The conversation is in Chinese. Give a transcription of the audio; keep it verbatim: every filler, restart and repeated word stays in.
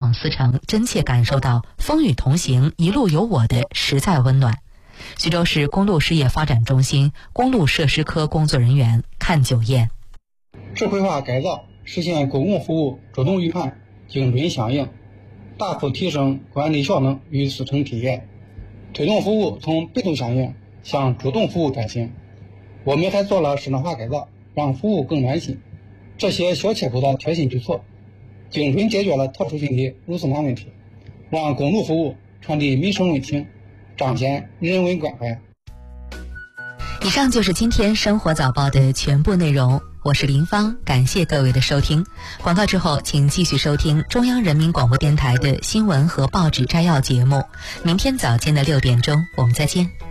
往思成，真切感受到风雨同行，一路有我的实在温暖。徐州市公路事业发展中心公路设施科工作人员看九燕。 智慧化改造实现公共服务主动预判、精准响应，大幅提升管理效能与司乘体验，推动服务从被动响应向主动服务转型。我们还做了智能化改造，让服务更暖心。这些小切口的贴心举措，精准解决了特殊群体如此难问题，让公路服务传递民生温情，彰显人文关怀。 以上就是今天生活早报的全部内容，我是林芳，感谢各位的收听。广告之后，请继续收听中央人民广播电台的新闻和报纸摘要节目。明天早间的六点钟，我们再见。